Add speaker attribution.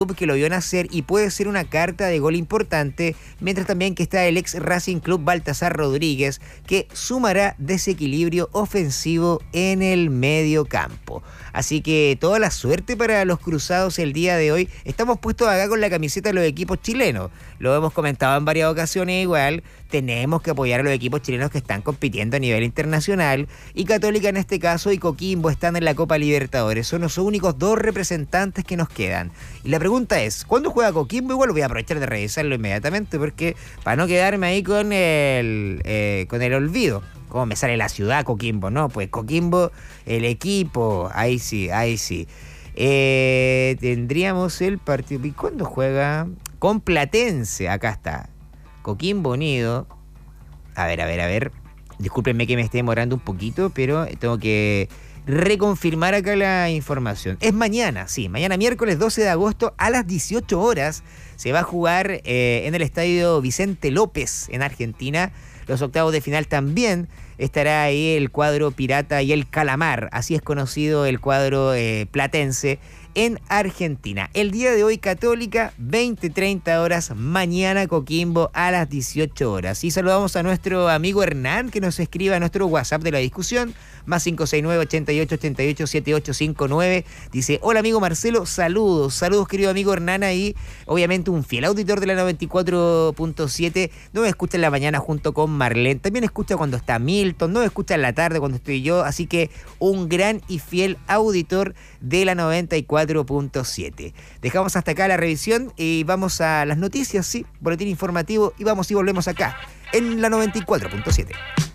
Speaker 1: que lo vio nacer y puede ser una carta de gol importante, mientras también que está el ex Racing Club Baltasar Rodríguez, que sumará desequilibrio ofensivo en el medio campo. Así que toda la suerte para los cruzados el día de hoy. Estamos puestos acá con la camiseta de los equipos chilenos. Lo hemos comentado en varias ocasiones igual. Tenemos que apoyar a los equipos chilenos que están compitiendo a nivel internacional. Y Católica en este caso y Coquimbo están en la Copa Libertadores. Son los únicos dos representantes que nos quedan. Y la pregunta es, ¿cuándo juega Coquimbo? Igual voy a aprovechar de revisarlo inmediatamente porque para no quedarme ahí con el olvido. ¿Cómo me sale la ciudad Coquimbo? No, pues Coquimbo, el equipo, ahí sí. Tendríamos el partido. ¿Y cuándo juega? Con Platense, acá está. Coquimbo Unido. A ver. Discúlpenme que me esté demorando un poquito, pero tengo que reconfirmar acá la información. Es mañana, sí, mañana miércoles 12 de agosto a las 18 horas se va a jugar en el estadio Vicente López en Argentina. Los octavos de final también estará ahí el cuadro Pirata y el Calamar, así es conocido el cuadro platense en Argentina. El día de hoy Católica, 20-30 horas, mañana Coquimbo a las 18 horas. Y saludamos a nuestro amigo Hernán que nos escribe a nuestro WhatsApp de la discusión, más 569-8888-7859. Dice, hola amigo Marcelo, saludos querido amigo Hernán ahí, obviamente un fiel auditor de la 94.7, no me escucha en la mañana junto con Marlene, también escucha cuando está Milton, no me escucha en la tarde cuando estoy yo, así que un gran y fiel auditor de la 94.7. Dejamos hasta acá la revisión y vamos a las noticias, sí, boletín informativo y vamos y volvemos acá en la 94.7.